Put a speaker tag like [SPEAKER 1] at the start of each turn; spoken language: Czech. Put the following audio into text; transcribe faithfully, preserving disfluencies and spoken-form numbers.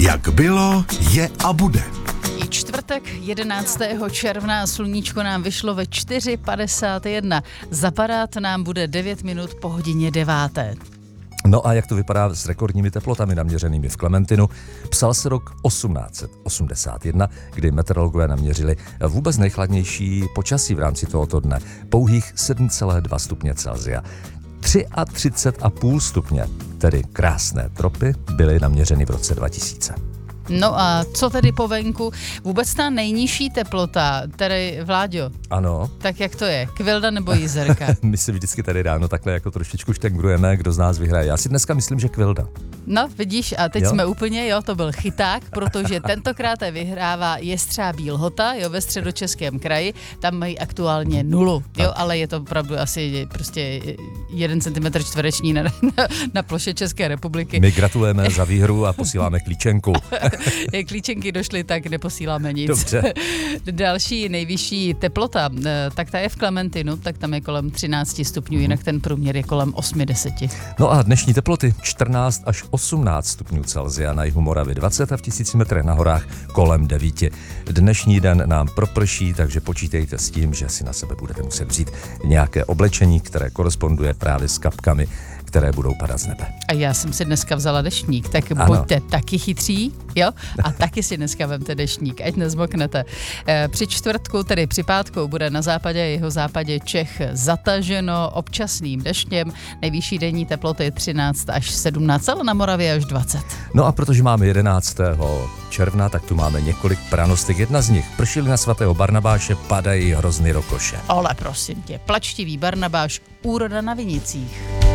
[SPEAKER 1] Jak bylo, je a bude.
[SPEAKER 2] Je čtvrtek jedenáctého června, sluníčko nám vyšlo ve čtyři padesát jedna. Zapadat nám bude devět minut po hodině deváté.
[SPEAKER 3] No a jak to vypadá s rekordními teplotami naměřenými v Klementinu? Psal se rok osmnáct osmdesát jedna, kdy meteorologové naměřili vůbec nejchladnější počasí v rámci tohoto dne. Pouhých sedm celá dva stupně Celsia. třicet tři a půl stupně, tedy krásné tropy, byly naměřeny v roce dva tisíce.
[SPEAKER 2] No a co tedy po venku? Vůbec ta nejnižší teplota, tedy Vláďo.
[SPEAKER 3] Ano.
[SPEAKER 2] Tak jak to je? Kvilda nebo Jizerka?
[SPEAKER 3] My si vždycky tady ráno takhle jako trošičku štengrujeme, kdo z nás vyhraje. Já si dneska myslím, že Kvilda.
[SPEAKER 2] No, vidíš, a teď
[SPEAKER 3] jo?
[SPEAKER 2] jsme úplně, jo, to byl chyták, protože tentokrát vyhrává Jestřábí Lhota, jo, ve Středočeském kraji, tam mají aktuálně nulu, jo, ale je to opravdu asi prostě jeden centimetr čtvereční na, na, na ploše České republiky.
[SPEAKER 3] My gratulujeme za výhru a posíláme klíčenku.
[SPEAKER 2] Jak klíčenky došly, tak neposíláme nic.
[SPEAKER 3] Dobře.
[SPEAKER 2] Další nejvyšší teplota, tak ta je v Klementinu, tak tam je kolem třináct stupňů, jinak ten průměr je kolem osm deset.
[SPEAKER 3] No a dnešní teploty čtrnáct až osmnáct stupňů Celsia, na jihu Moravy dvacet a v tisíci metrech na horách kolem devět. Dnešní den nám proprší, takže počítejte s tím, že si na sebe budete muset vzít nějaké oblečení, které koresponduje právě s kapkami, které budou padat z nebe.
[SPEAKER 2] A já jsem si dneska vzala deštník, tak
[SPEAKER 3] ano.
[SPEAKER 2] Buďte taky chytří, jo? A taky si dneska vemte deštník, ať nezmoknete. E, při čtvrtku, tedy při pátku, bude na západě a jeho západě Čech zataženo občasným deštěm. Nejvyšší denní teploty je třináct až sedmnáct, ale na Moravě až dvacet.
[SPEAKER 3] No a protože máme jedenáctého června, tak tu máme několik pranostek. Jedna z nich: pršili na svatého Barnabáše, padají hrozny rokoše.
[SPEAKER 2] Ale prosím tě, plačtivý Barnabáš, úroda na vinicích.